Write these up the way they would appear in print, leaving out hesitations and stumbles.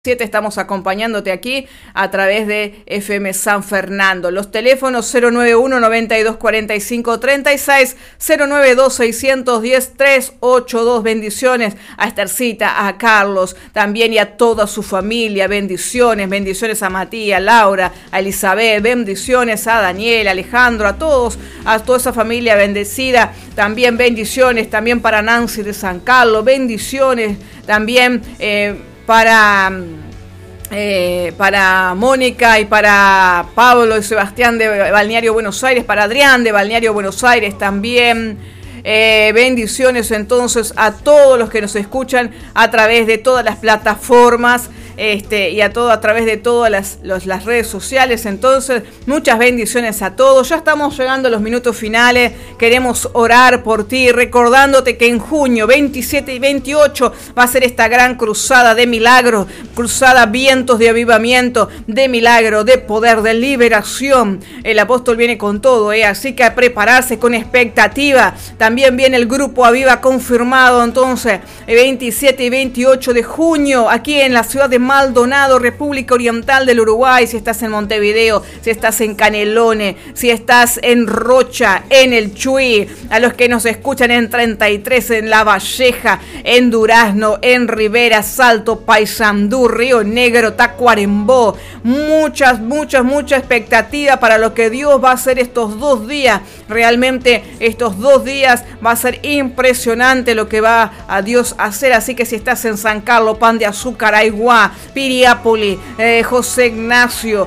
Estamos acompañándote aquí a través de FM San Fernando. Los teléfonos 091-9245-36, 092-610-382. Bendiciones a Esthercita, a Carlos, también y a toda su familia. Bendiciones a Matías, Laura, a Elizabeth, bendiciones a Daniel, Alejandro, a toda esa familia bendecida. También bendiciones también para Nancy de San Carlos, bendiciones también para Mónica y para Pablo y Sebastián de Balneario Buenos Aires, para Adrián de Balneario Buenos Aires también. Bendiciones entonces a todos los que nos escuchan a través de todas las plataformas y a través de todas las redes sociales. Entonces, muchas bendiciones a todos. Ya estamos llegando a los minutos finales. Queremos orar por ti, recordándote que en junio 27 y 28 va a ser esta gran cruzada de milagros, cruzada vientos de avivamiento, de milagro, de poder, de liberación. El apóstol viene con todo, así que a prepararse con expectativa. También viene el grupo Aviva confirmado, entonces, el 27 y 28 de junio, aquí en la ciudad de Maldonado, República Oriental del Uruguay. Si estás en Montevideo, si estás en Canelones, si estás en Rocha, en el Chuy, a los que nos escuchan en 33, en La Valleja, en Durazno, en Rivera, Salto, Paysandú, Río Negro, Tacuarembó. Mucha expectativa para lo que Dios va a hacer estos 2 días. Realmente estos 2 días va a ser impresionante lo que va a Dios hacer. Así que si estás en San Carlos, Pan de Azúcar, Aiguá, Piriápolis, José Ignacio,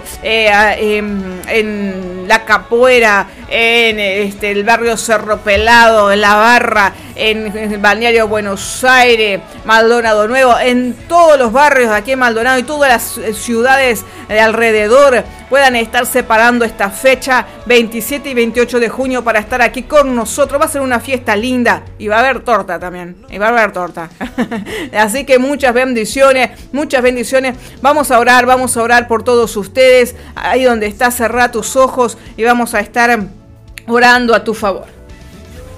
en La Capuera, en el barrio Cerro Pelado, en La Barra, en el Balneario Buenos Aires, Maldonado Nuevo, en todos los barrios de aquí en Maldonado y todas las ciudades de alrededor puedan estar separando esta fecha 27 y 28 de junio para estar aquí con nosotros. Va a ser una fiesta linda y va a haber torta también, así que muchas bendiciones. Vamos a orar por todos ustedes. Ahí donde estás, cerrá tus ojos y vamos a estar orando a tu favor.